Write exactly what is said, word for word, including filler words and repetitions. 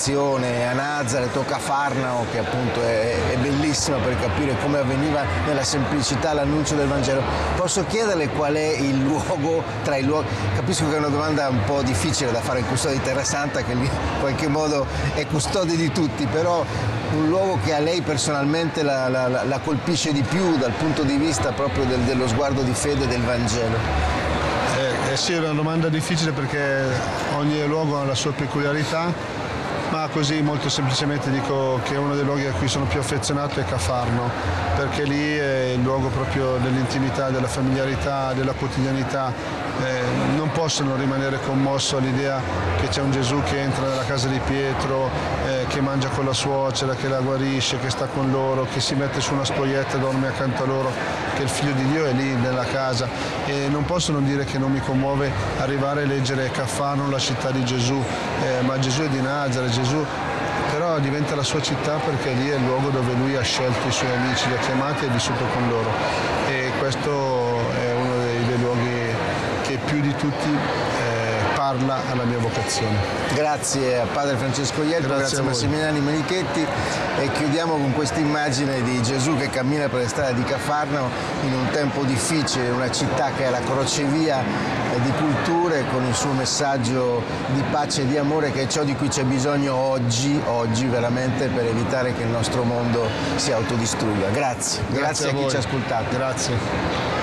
narrazione a Nazaret o Cafarnao, che appunto è, è bellissima per capire come avveniva nella semplicità l'annuncio del Vangelo. Posso chiederle qual è il luogo tra i luoghi? Capisco che è una domanda un po' difficile da fare in custode di Terra Santa, che lì in qualche modo è custode di tutti, però un luogo che a lei personalmente la, la, la colpisce di più dal punto di vista proprio del, dello sguardo di fede del Vangelo? Eh, eh sì, è una domanda difficile perché ogni luogo ha la sua peculiarità, ma così molto semplicemente dico che uno dei luoghi a cui sono più affezionato è Cafarno, perché lì è il luogo proprio dell'intimità, della familiarità, della quotidianità. Eh, non possono rimanere commosso all'idea che c'è un Gesù che entra nella casa di Pietro, eh, che mangia con la suocera, che la guarisce, che sta con loro, che si mette su una spoglietta e dorme accanto a loro, che il figlio di Dio è lì nella casa, e non posso non dire che non mi commuove arrivare a leggere Cafarno, la città di Gesù, eh, ma Gesù è di Nazaret, Gesù però diventa la sua città perché lì è il luogo dove lui ha scelto i suoi amici, li ha chiamati e è vissuto con loro, e questo è uno dei, dei luoghi che più di tutti eh, parla alla mia vocazione. Grazie a Padre Francesco Iello, grazie, grazie a, a Massimiliano Menichetti, e chiudiamo con questa immagine di Gesù che cammina per le strade di Cafarnao in un tempo difficile, una città che è la crocevia di culture, con il suo messaggio di pace e di amore, che è ciò di cui c'è bisogno oggi, oggi veramente, per evitare che il nostro mondo si autodistrugga. Grazie, grazie, grazie a, a chi ci ha ascoltato. Grazie.